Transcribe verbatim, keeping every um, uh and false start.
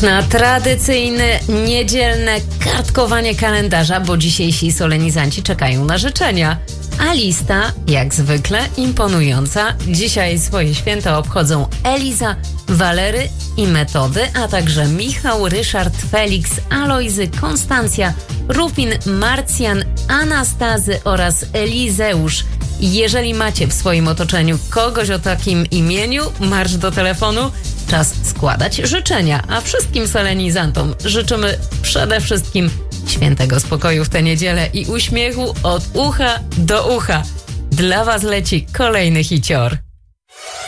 Na tradycyjne, niedzielne kartkowanie kalendarza, bo dzisiejsi solenizanci czekają na życzenia. A lista, jak zwykle, imponująca. Dzisiaj swoje święta obchodzą Eliza, Walery i Metody, a także Michał, Ryszard, Felix, Alojzy, Konstancja, Rufin, Marcjan, Anastazy oraz Elizeusz. Jeżeli macie w swoim otoczeniu kogoś o takim imieniu, marsz do telefonu. Czas składać życzenia, a wszystkim solenizantom życzymy przede wszystkim świętego spokoju w tę niedzielę i uśmiechu od ucha do ucha. Dla was leci kolejny hicior.